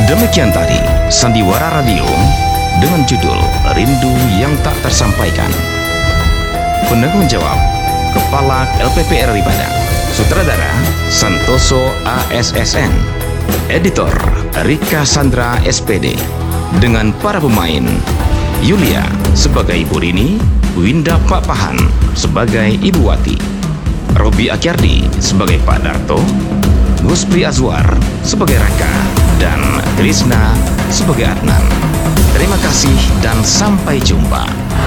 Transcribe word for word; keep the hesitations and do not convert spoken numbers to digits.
Demikian tadi Sandiwara Radio dengan judul Rindu Yang Tak Tersampaikan. Penanggung jawab Kepala L P P R I Padang, Sutradara Santoso A S S N, Editor Rika Sandra S P D, dengan para pemain Yulia sebagai Ibu Rini, Winda Pak Pahan sebagai Ibu Wati, Robi Akyardi sebagai Pak Darto, Guspri Azwar sebagai Raka, dan Krishna sebagai Adnan. Terima kasih dan sampai jumpa.